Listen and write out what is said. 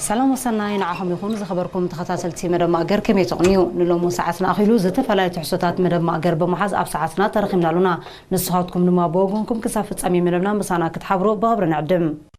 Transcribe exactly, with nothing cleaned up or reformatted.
سلام وصلنا نعهم يكون زخبركم تخطاتلتي مدام ماجر كم يتغنيو نلوم ساعتنا أخيلو زتفلا تحسطات مدام ماجر بمحاز أب ساعتنا ترخينا لنا نصحاتكم نما بوغنكم كسافة أمي مدامنا مسانا كتحبرو بابر نعدم